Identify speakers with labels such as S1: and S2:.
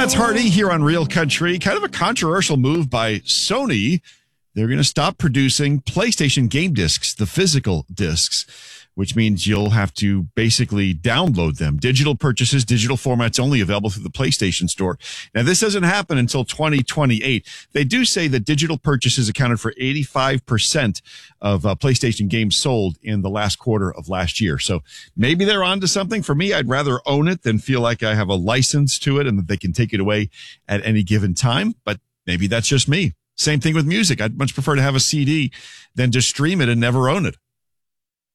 S1: That's Hardy here on Real Country. Kind of a controversial move by Sony. They're going to stop producing PlayStation game discs, the physical discs, which means you'll have to basically download them. Digital purchases, digital formats only available through the PlayStation Store. Now, this doesn't happen until 2028. They do say that digital purchases accounted for 85% of PlayStation games sold in the last quarter of last year. So maybe they're onto something. For me, I'd rather own it than feel like I have a license to it and that they can take it away at any given time. But maybe that's just me. Same thing with music. I'd much prefer to have a CD than to stream it and never own it.